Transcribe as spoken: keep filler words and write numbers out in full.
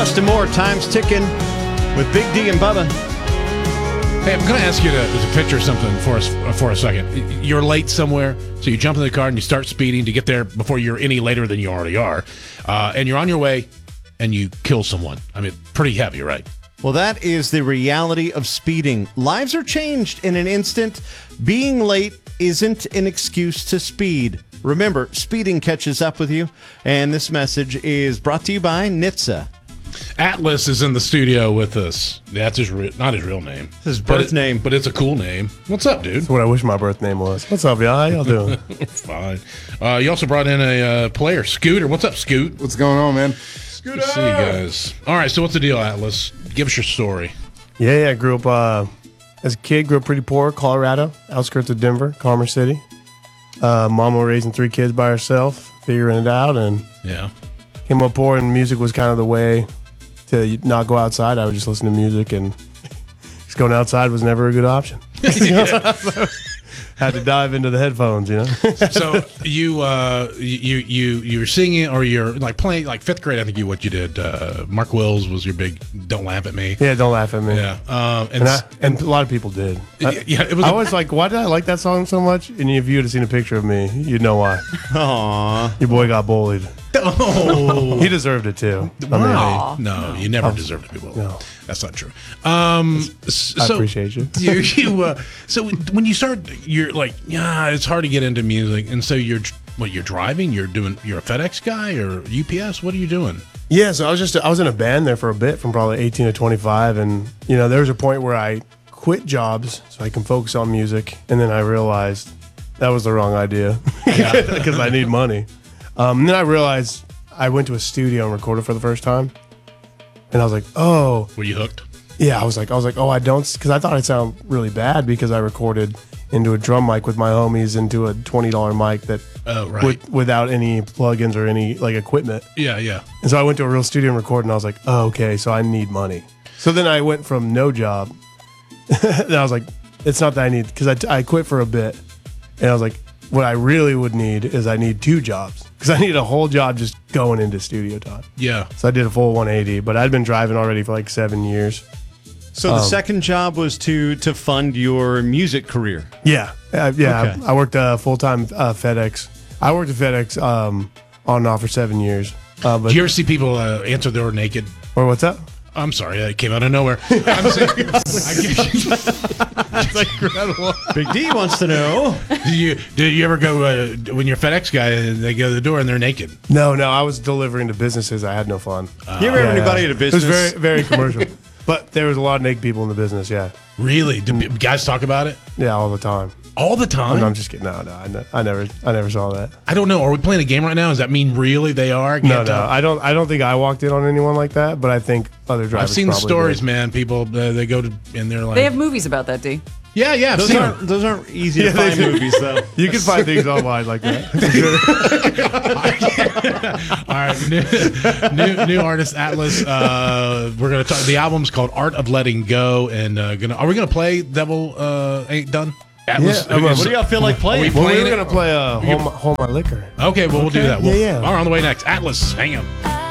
Dustin Moore, time's ticking with Big D and Bubba. Hey, I'm going to ask you to, to picture something for us for a second. You're late somewhere, so you jump in the car and you start speeding to get there before you're any later than you already are. Uh, and you're on your way, and you kill someone. I mean, pretty heavy, right? Well, that is the reality of speeding. Lives are changed in an instant. Being late isn't an excuse to speed. Remember, speeding catches up with you. And this message is brought to you by N H T S A. Atlas is in the studio with us. That's his re- not his real name. His birth but it, name. But it's a cool name. What's up, dude? That's what I wish my birth name was. What's up, y'all? How y'all doing? Fine. Uh, you also brought in a uh, player, Scooter. What's up, Scoot? What's going on, man? Scooter! See you guys. All right, so what's the deal, Atlas? Give us your story. Yeah, yeah. I grew up uh, as a kid, grew up pretty poor, Colorado, outskirts of Denver, Commerce City. Uh, Mama raising three kids by herself, figuring it out, and Yeah. came up poor, and music was kind of the way to not go outside. I would just listen to music, and just going outside was never a good option. Had to dive into the headphones, you know. So you uh, you you you're singing, or you're like playing, like fifth grade. I think you what you did. Uh, Mark Wills was your big. Don't laugh at me. Yeah, don't laugh at me. Yeah. Um, and And, I, and a lot of people did. I, yeah, it was. I a- was like, why did I like that song so much? And if you would have seen a picture of me, you'd know why. Aww. Your boy got bullied. Oh. He deserved it too. I mean, Wow. No, you never deserved to be bullied. No. That's not true. Um, s- I so appreciate you. you, you uh, so when you start, you're like, yeah, it's hard to get into music, and so you're, what, you're driving, you're doing, you're a FedEx guy or U P S. What are you doing? Yeah, so I was just I was in a band there for a bit, from probably eighteen to twenty-five, and you know there was a point where I quit jobs so I can focus on music, and then I realized that was the wrong idea because I need money. Um, and then I realized I went to a studio and recorded for the first time, and I was like, oh, Were you hooked? yeah. I was like, I was like, oh, I don't, because I thought I'd sound really bad because I recorded into a drum mic with my homies into a twenty dollar mic that Oh, right. with, without any plugins or any like equipment. Yeah, yeah. And so I went to a real studio and recorded, and I was like, oh, okay, so I need money. So then I went from no job, and I was like, it's not that I need, because I, I quit for a bit, and I was like, what I really would need is I need two jobs, because I need a whole job just going into studio time. Yeah. So I did a full one eighty, but I'd been driving already for like seven years. So the second job was to to fund your music career. Yeah, uh, yeah. Okay. I, I worked uh, full time uh, FedEx. I worked at FedEx um, on and off for seven years. Uh, but Do you ever see people uh, answer the door naked? or what's up? I'm sorry, that came out of nowhere. I'm saying, I That's incredible. Big D wants to know. do you do you ever go uh, when you're a FedEx guy and they go to the door and they're naked? No, no. I was delivering to businesses. I had no fun. You ever have anybody at a It business? was very, very commercial. But there was a lot of naked people in the business. Yeah, Really? Do p- guys talk about it yeah, all the time. all the time? No, I'm just kidding. No, no, I, ne- I never, I never saw that. I don't know. Are we playing a game right now? Does that mean really they are? I No, can't no, tell. I don't. I don't think I walked in on anyone like that. But I think other drivers. I've seen the probably stories, did. man. People uh, they go to and they're like, They have movies about that, D. yeah, yeah. I've Those seen aren't them. those aren't easy Yeah, to they find do. movies though. You can find things online like that. All right, new, new, new artist Atlas. Uh, we're gonna talk. The album's called Art of Letting Go, and uh, gonna are we gonna play Devil uh, Ain't Done? Atlas, Yeah, I'm- is- What do y'all feel like Are we playing? Well, we playing were it? gonna play uh, hold, my, hold my liquor. Okay, well we'll do that. We'll, Yeah, yeah. All right, on the way next. Atlas, hang 'em.